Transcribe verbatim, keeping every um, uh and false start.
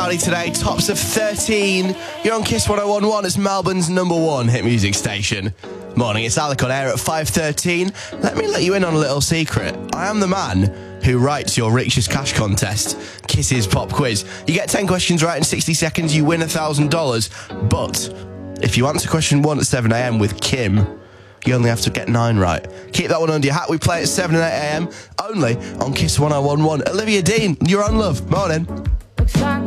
cloudy today, tops of thirteen. You're on Kiss one oh one point one, it's Melbourne's number one hit music station. Morning, it's Alec on air at five thirteen. Let me let you in on a little secret. I am the man who writes your richest cash contest, Kiss's Pop Quiz. You get ten questions right in sixty seconds, you win one thousand dollars. But if you answer question one at seven a.m. with Kim, you only have to get nine right. Keep that one under your hat. We play at seven and eight a.m. only on Kiss one oh one point one. Olivia Dean, you're on, love. Morning.